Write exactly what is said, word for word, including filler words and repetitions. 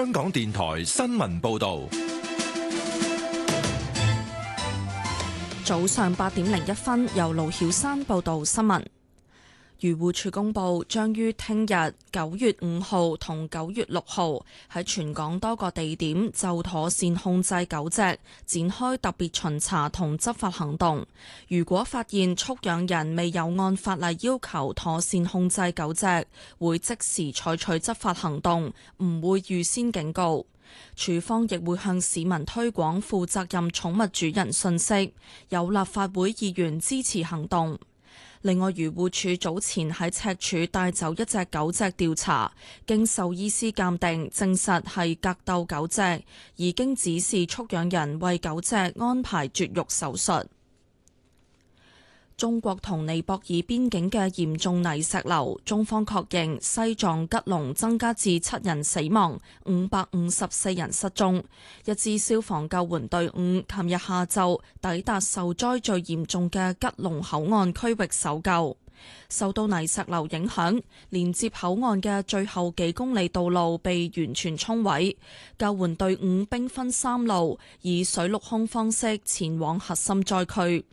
香港電台新聞報道。 早上八點零一分，由盧曉珊報道新聞。漁護署公布，將於聽日九月五號同九月六號喺全港多個地點就妥善控制狗隻展開特別巡查同執法行動。如果發現畜養人未有按法例要求妥善控制狗隻，會即時採取執法行動，唔會預先警告。署方亦會向市民推廣負責任寵物主人信息，有立法會議員支持行動。另外，漁護署早前喺赤柱帶走一隻狗隻調查，經獸醫師鑑定證實係格鬥狗隻，已經指示畜養人為狗隻安排絕育手術。中國同尼泊爾邊境嘅嚴重泥石流，中方確認西藏吉隆增加至七人死亡，五百五十四人失蹤。一支消防救援隊伍琴日下晝抵達受災最嚴重嘅吉隆口岸區域搜救。受到泥石流影響，連接口岸嘅最後幾公里道路被完全沖毀，救援隊伍兵分三路，以水陸空方式前往核心災區。